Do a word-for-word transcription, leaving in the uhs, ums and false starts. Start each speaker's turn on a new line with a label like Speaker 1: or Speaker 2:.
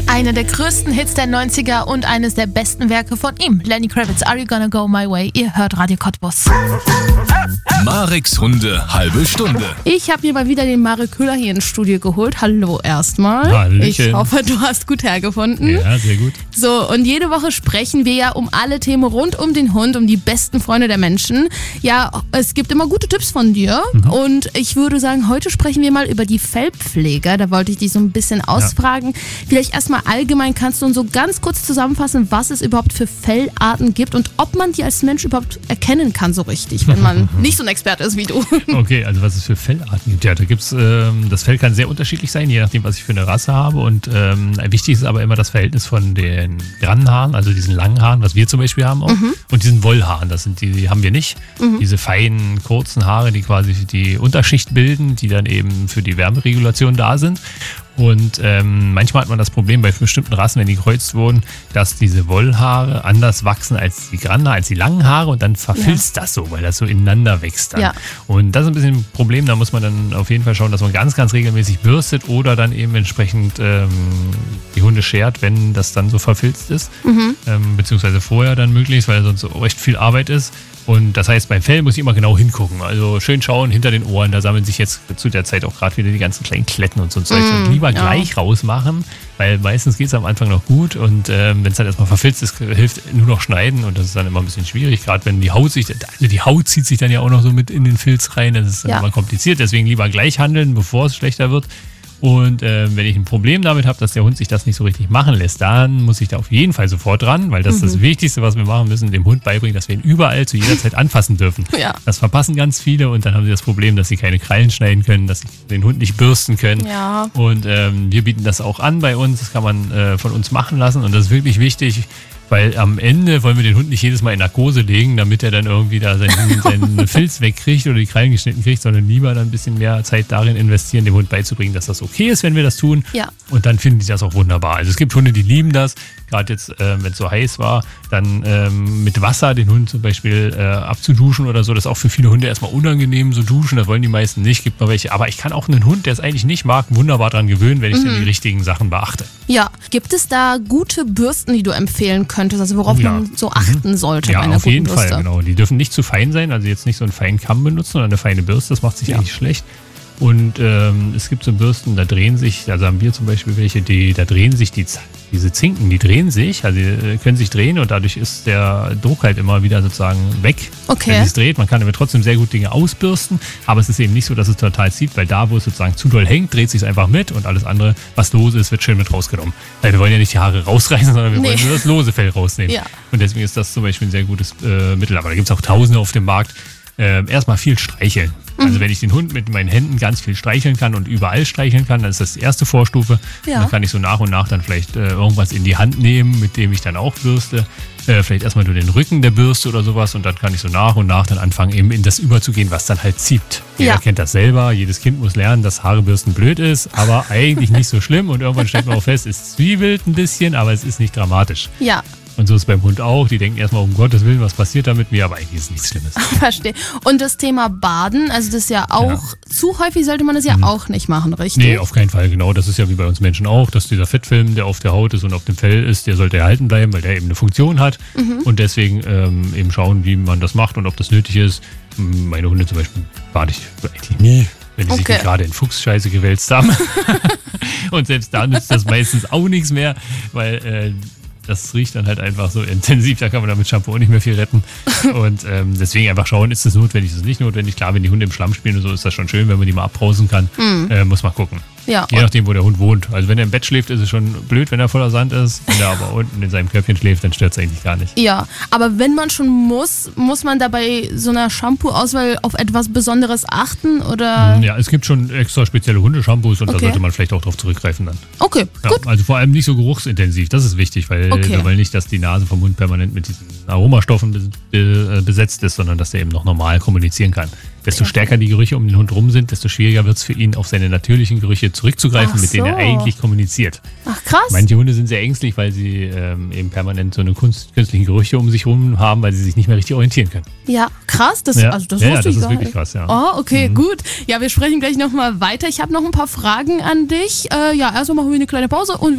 Speaker 1: Einer der größten Hits der neunziger und eines der besten Werke von ihm, Lenny Kravitz, Are You Gonna Go My Way? Ihr hört Radio Cottbus.
Speaker 2: Mareks Hunde, halbe Stunde.
Speaker 1: Ich habe mir mal wieder den Marek Köhler hier ins Studio geholt. Hallo erstmal.
Speaker 3: Hallöchen.
Speaker 1: Ich hoffe, du hast gut hergefunden.
Speaker 3: Ja, sehr gut.
Speaker 1: So, und jede Woche sprechen wir ja um alle Themen rund um den Hund, um die besten Freunde der Menschen. Ja, es gibt immer gute Tipps von dir. Mhm. Und ich würde sagen, heute sprechen wir mal über die Fellpfleger. Da wollte ich dich so ein bisschen ausfragen. Ja. Vielleicht erstmal allgemein, kannst du uns so ganz kurz zusammenfassen, was es überhaupt für Fellarten gibt und ob man die als Mensch überhaupt erkennen kann so richtig, wenn man nicht so ein Experte ist wie du.
Speaker 3: Okay, also was es für Fellarten gibt. Ja, da gibt's, ähm, das Fell kann sehr unterschiedlich sein, je nachdem, was ich für eine Rasse habe. Und ähm, wichtig ist aber immer das Verhältnis von den Grannenhaaren, also diesen langen Haaren, was wir zum Beispiel haben auch, mhm. und diesen Wollhaaren. Das sind die, die haben wir nicht. Mhm. Diese feinen, kurzen Haare, die quasi die Unterschicht bilden, die dann eben für die Wärmeregulation da sind. Und ähm, manchmal hat man das Problem bei bestimmten Rassen, wenn die gekreuzt wurden, dass diese Wollhaare anders wachsen als die Grannenhaare, als die langen Haare und dann verfilzt ja. das so, weil das so ineinander wächst dann. Ja. Und das ist ein bisschen ein Problem, da muss man dann auf jeden Fall schauen, dass man ganz, ganz regelmäßig bürstet oder dann eben entsprechend ähm, die Hunde schert, wenn das dann so verfilzt ist. Mhm. Ähm, beziehungsweise vorher dann möglichst, weil sonst so recht viel Arbeit ist. Und das heißt, beim Fell muss ich immer genau hingucken. Also schön schauen hinter den Ohren. Da sammeln sich jetzt zu der Zeit auch gerade wieder die ganzen kleinen Kletten und so ein Zeug. Mm, und lieber ja. gleich rausmachen, weil meistens geht es am Anfang noch gut. Und ähm, wenn es dann erstmal verfilzt ist, hilft nur noch schneiden. Und das ist dann immer ein bisschen schwierig. Gerade wenn die Haut sich, also die Haut zieht sich dann ja auch noch so mit in den Filz rein. Das ist dann ja. immer kompliziert. Deswegen lieber gleich handeln, bevor es schlechter wird. Und äh, wenn ich ein Problem damit habe, dass der Hund sich das nicht so richtig machen lässt, dann muss ich da auf jeden Fall sofort dran, weil das mhm. ist das Wichtigste, was wir machen müssen, dem Hund beibringen, dass wir ihn überall zu jeder Zeit anfassen dürfen. Ja. Das verpassen ganz viele und dann haben sie das Problem, dass sie keine Krallen schneiden können, dass sie den Hund nicht bürsten können. Ja. Und ähm, wir bieten das auch an bei uns, das kann man äh, von uns machen lassen und das ist wirklich wichtig, weil am Ende wollen wir den Hund nicht jedes Mal in Narkose legen, damit er dann irgendwie da seinen, seinen Filz wegkriegt oder die Krallen geschnitten kriegt, sondern lieber dann ein bisschen mehr Zeit darin investieren, dem Hund beizubringen, dass das okay ist, wenn wir das tun. Ja. Und dann finden die das auch wunderbar. Also es gibt Hunde, die lieben das. Gerade jetzt, äh, wenn es so heiß war, dann ähm, mit Wasser den Hund zum Beispiel äh, abzuduschen oder so. Das ist auch für viele Hunde erstmal unangenehm, so duschen. Das wollen die meisten nicht. Gibt mal welche. Aber ich kann auch einen Hund, der es eigentlich nicht mag, wunderbar dran gewöhnen, wenn ich mhm. dann die richtigen Sachen beachte.
Speaker 1: Ja. Gibt es da gute Bürsten, die du empfehlen könntest? Also worauf ja. man so achten sollte
Speaker 3: ja,
Speaker 1: bei einer
Speaker 3: auf
Speaker 1: guten
Speaker 3: jeden
Speaker 1: Bürste?
Speaker 3: Fall, genau. Die dürfen nicht zu fein sein. Also jetzt nicht so einen feinen Kamm benutzen, sondern eine feine Bürste. Das macht sich ja. eigentlich schlecht. Und ähm, es gibt so Bürsten, da drehen sich, also haben wir zum Beispiel welche, die, da drehen sich die, diese Zinken, die drehen sich, also die können sich drehen und dadurch ist der Druck halt immer wieder sozusagen weg,
Speaker 1: okay.
Speaker 3: wenn es dreht. Man kann damit trotzdem sehr gut Dinge ausbürsten, aber es ist eben nicht so, dass es total zieht, weil da, wo es sozusagen zu doll hängt, dreht sich es einfach mit und alles andere, was lose ist, wird schön mit rausgenommen. Weil wir wollen ja nicht die Haare rausreißen, sondern wir nee. wollen nur das lose Fell rausnehmen. Ja. Und deswegen ist das zum Beispiel ein sehr gutes äh, Mittel. Aber da gibt es auch Tausende auf dem Markt. Äh, erstmal viel streicheln. Also wenn ich den Hund mit meinen Händen ganz viel streicheln kann und überall streicheln kann, dann ist das die erste Vorstufe. Ja. Dann kann ich so nach und nach dann vielleicht äh, irgendwas in die Hand nehmen, mit dem ich dann auch bürste. Äh, vielleicht erstmal nur den Rücken der Bürste oder sowas und dann kann ich so nach und nach dann anfangen, eben in das überzugehen, was dann halt zieht. Jeder ja. kennt das selber. Jedes Kind muss lernen, dass Haarebürsten blöd ist, aber eigentlich nicht so schlimm. Und irgendwann stellt man auch fest, es zwiebelt ein bisschen, aber es ist nicht dramatisch.
Speaker 1: Ja.
Speaker 3: Und so ist es beim Hund auch. Die denken erstmal, um Gottes Willen, was passiert da mit mir? Aber eigentlich ist es nichts Schlimmes.
Speaker 1: Verstehe. Und das Thema Baden, also das ist ja auch, ja. zu häufig sollte man das ja mhm. auch nicht machen, richtig?
Speaker 3: Nee, auf keinen Fall, genau. Das ist ja wie bei uns Menschen auch, dass dieser Fettfilm, der auf der Haut ist und auf dem Fell ist, der sollte erhalten bleiben, weil der eben eine Funktion hat. Mhm. Und deswegen ähm, eben schauen, wie man das macht und ob das nötig ist. Meine Hunde zum Beispiel bade ich eigentlich nie, wenn die okay. sich nicht gerade in Fuchsscheiße gewälzt haben. Und selbst da nützt das meistens auch nichts mehr, weil äh, das riecht dann halt einfach so intensiv, da kann man damit Shampoo auch nicht mehr viel retten. Und ähm, deswegen einfach schauen, ist das notwendig, ist das nicht notwendig. Klar, wenn die Hunde im Schlamm spielen und so, ist das schon schön, wenn man die mal abbrausen kann. Mhm. Äh, muss man gucken. Ja. Je nachdem, wo der Hund wohnt. Also wenn er im Bett schläft, ist es schon blöd, wenn er voller Sand ist. Wenn er aber unten in seinem Köpfchen schläft, dann stört es eigentlich gar nicht.
Speaker 1: Ja, aber wenn man schon muss, muss man dabei so einer Shampoo-Auswahl auf etwas Besonderes achten? Oder?
Speaker 3: Ja, es gibt schon extra spezielle Hundeshampoos und okay. da sollte man vielleicht auch drauf zurückgreifen dann.
Speaker 1: Okay,
Speaker 3: ja,
Speaker 1: gut.
Speaker 3: Also vor allem nicht so geruchsintensiv, das ist wichtig, weil
Speaker 1: okay.
Speaker 3: wir wollen nicht, dass die Nase vom Hund permanent mit diesen Aromastoffen besetzt ist, sondern dass der eben noch normal kommunizieren kann. Desto stärker die Gerüche um den Hund rum sind, desto schwieriger wird es für ihn, auf seine natürlichen Gerüche zurückzugreifen,
Speaker 1: Ach
Speaker 3: mit denen
Speaker 1: so.
Speaker 3: er eigentlich kommuniziert.
Speaker 1: Ach krass.
Speaker 3: Manche Hunde sind sehr ängstlich, weil sie ähm, eben permanent so eine Kunst, künstlichen Gerüche um sich herum haben, weil sie sich nicht mehr richtig orientieren können.
Speaker 1: Ja, krass. Das,
Speaker 3: ja.
Speaker 1: Also das,
Speaker 3: ja,
Speaker 1: wusste
Speaker 3: ja, das
Speaker 1: ich
Speaker 3: ist
Speaker 1: gar
Speaker 3: wirklich
Speaker 1: nicht.
Speaker 3: krass, ja.
Speaker 1: Oh, okay,
Speaker 3: mhm.
Speaker 1: gut. Ja, wir sprechen gleich nochmal weiter. Ich habe noch ein paar Fragen an dich. Äh, ja, erstmal machen wir eine kleine Pause und